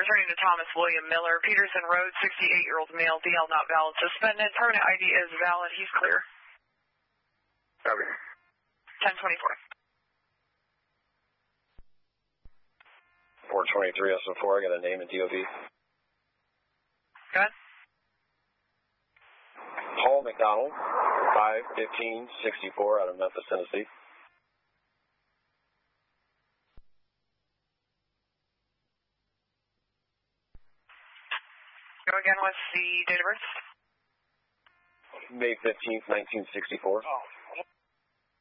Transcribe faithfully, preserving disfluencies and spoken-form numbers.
returning to Thomas William Miller, Peterson Road, sixty-eight-year-old male, D L not valid, suspended. Permanent I D is valid. He's clear. Copy. ten twenty-four. four twenty-three S O four, I got a name and D O B. Go ahead. Paul McDonald, five fifteen sixty-four, out of Memphis, Tennessee. Go again with the date of birth. May fifteenth, nineteen sixty-four. Oh.